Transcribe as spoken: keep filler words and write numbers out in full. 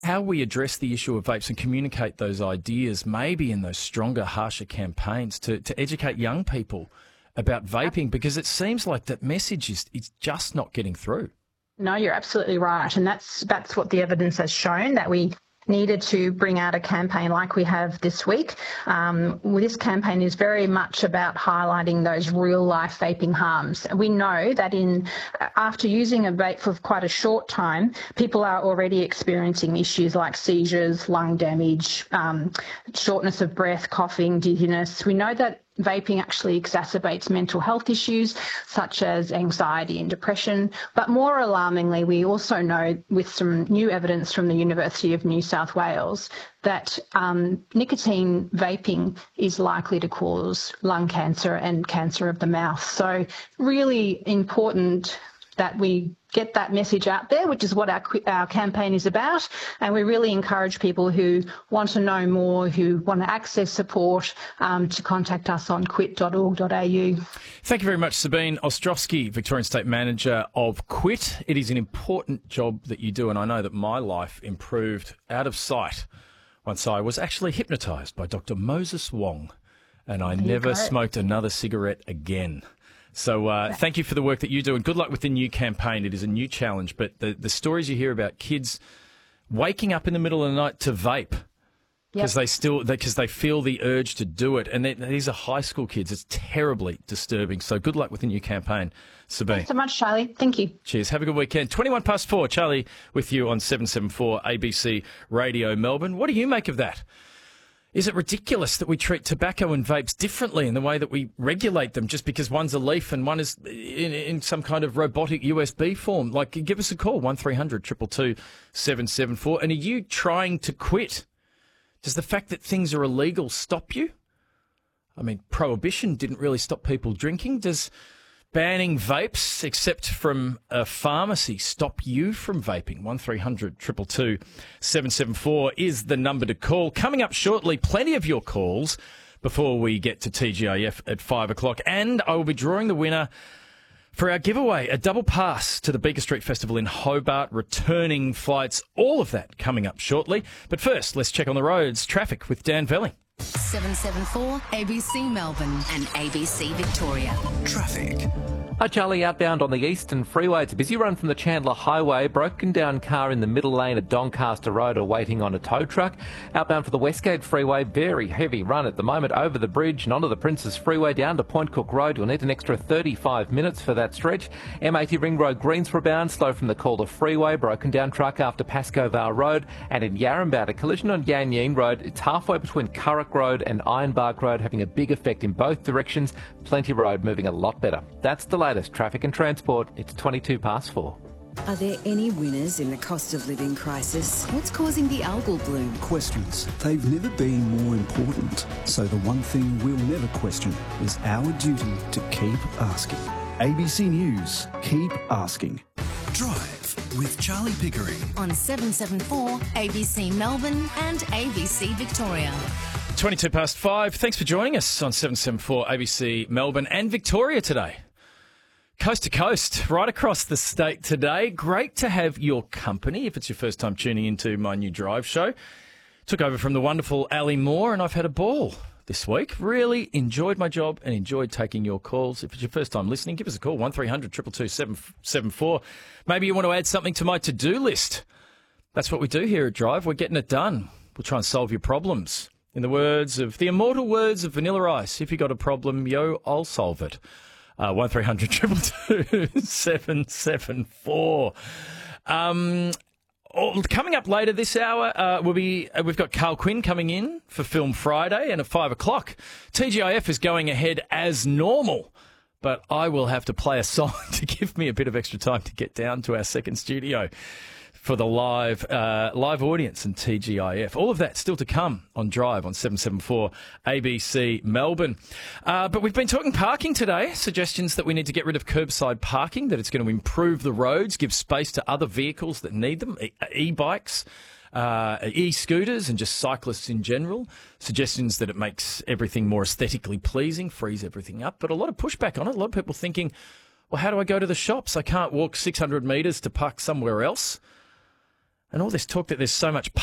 how we address the issue of vapes and communicate those ideas, maybe in those stronger, harsher campaigns to, to educate young people about vaping, because it seems like that message is, is just not getting through. No, you're absolutely right. And that's that's what the evidence has shown, that we needed to bring out a campaign like we have this week. Um, this campaign is very much about highlighting those real-life vaping harms. We know that in after using a vape for quite a short time, people are already experiencing issues like seizures, lung damage, um, shortness of breath, coughing, dizziness. We know that vaping actually exacerbates mental health issues such as anxiety and depression. But more alarmingly, we also know with some new evidence from the University of New South Wales that um, nicotine vaping is likely to cause lung cancer and cancer of the mouth. So really important that we get that message out there, which is what our, our campaign is about. And we really encourage people who want to know more, who want to access support, um, to contact us on quit dot org dot a u. Thank you very much, Sabine Ostrowski, Victorian State Manager of Quit. It is an important job that you do, and I know that my life improved out of sight once I was actually hypnotised by Doctor Moses Wong, and I never smoked another cigarette again. So uh, thank you for the work that you do, and good luck with the new campaign. It is a new challenge, but the, the stories you hear about kids waking up in the middle of the night to vape because yep. they still because they, they feel the urge to do it, and they, these are high school kids. It's terribly disturbing. So good luck with the new campaign, Sabine. Thanks so much, Charlie. Thank you. Cheers. Have a good weekend. twenty-one past four, Charlie with you on seven seventy-four A B C Radio Melbourne. What do you make of that? Is it ridiculous that we treat tobacco and vapes differently in the way that we regulate them just because one's a leaf and one is in, in some kind of robotic U S B form? Like, give us a call, one three hundred two two two seven seven four. And are you trying to quit? Does the fact that things are illegal stop you? I mean, prohibition didn't really stop people drinking. Does banning vapes, except from a pharmacy, stop you from vaping? one three hundred two two two seven seven four is the number to call. Coming up shortly, plenty of your calls before we get to T G I F at five o'clock. And I will be drawing the winner for our giveaway, a double pass to the Beaker Street Festival in Hobart, returning flights, all of that coming up shortly. But first, let's check on the roads. Traffic with Dan Velling. seven seven four A B C Melbourne and A B C Victoria. Traffic. Hi Charlie, outbound on the Eastern Freeway. It's a busy run from the Chandler Highway. Broken down car in the middle lane at Doncaster Road are waiting on a tow truck. Outbound for the Westgate Freeway, very heavy run at the moment over the bridge and onto the Princes Freeway down to Point Cook Road. You'll need an extra thirty-five minutes for that stretch. M eighty Ring Road, Greensborough bound, slow from the Calder Freeway. Broken down truck after Pascoe Vale Road. And in Yarrambout, a collision on Yan Yean Road. It's halfway between Curragh Road and Ironbark Road, having a big effect in both directions. Plenty Road moving a lot better. That's the latest traffic and transport. It's twenty-two past four. Are there any winners in the cost of living crisis? What's causing the algal bloom? Questions. They've never been more important. So the one thing we'll never question is our duty to keep asking. A B C News. Keep asking. Drive with Charlie Pickering on seven seventy-four A B C Melbourne and A B C Victoria. twenty-two past five. Thanks for joining us on seven seventy-four A B C Melbourne and Victoria today. Coast to coast, right across the state today. Great to have your company if it's your first time tuning into my new drive show. Took over from the wonderful Ali Moore and I've had a ball this week. Really enjoyed my job and enjoyed taking your calls. If it's your first time listening, give us a call, one three hundred two two two seven seven four. Maybe you want to add something to my to-do list. That's what we do here at Drive. We're getting it done. We'll try and solve your problems. In the words of, the immortal words of Vanilla Ice, if you got a problem, yo, I'll solve it. Uh, one three hundred two two two seven seven four. Um, oh, coming up later this hour, uh, we'll be, uh, we've got Carl Quinn coming in for Film Friday, and at five o'clock, T G I F is going ahead as normal. But I will have to play a song to give me a bit of extra time to get down to our second studio for the live uh, live audience and T G I F. All of that still to come on Drive on seven seventy-four A B C Melbourne. Uh, but we've been talking parking today, suggestions that we need to get rid of curbside parking, that it's going to improve the roads, give space to other vehicles that need them, e- e-bikes, uh, e-scooters and just cyclists in general. Suggestions that it makes everything more aesthetically pleasing, frees everything up. But a lot of pushback on it. A lot of people thinking, well, how do I go to the shops? I can't walk six hundred metres to park somewhere else. And all this talk that there's so much